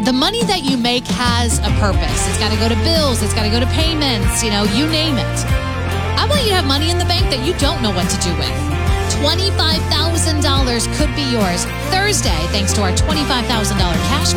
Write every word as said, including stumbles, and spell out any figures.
the money that you make has a purpose. It's got to go to bills. It's got to go to payments, you know, you name it. I want you to have money in the bank that you don't know what to do with. twenty-five thousand dollars could be yours Thursday, thanks to our twenty-five thousand dollars cash